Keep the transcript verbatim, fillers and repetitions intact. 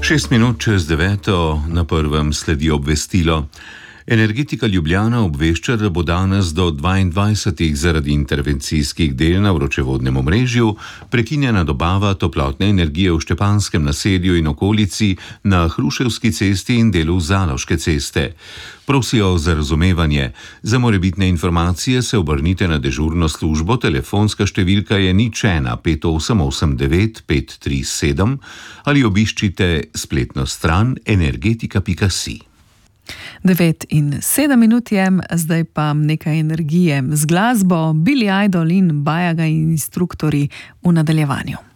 Šest minut čez deveto na prvem sledi obvestilo. Energetika Ljubljana obvešča, da bo danes do dvaindvajsetih zaradi intervencijskih del na vročevodnem omrežju prekinjena dobava toplotne energije v Štepanjskem naselju in okolici na Hruševski cesti in delu Zaloške ceste. Prosijo za razumevanje. Za morebitne informacije se obrnite na dežurno službo, telefonska številka je nič ena pet osem osem devet pet tri sedem ali obiščite spletno stran energetika pika si. devet in sedem minut je, zdaj pa nekaj energije z glasbo, Billy Idol in Bajaga in instruktorji v nadaljevanju.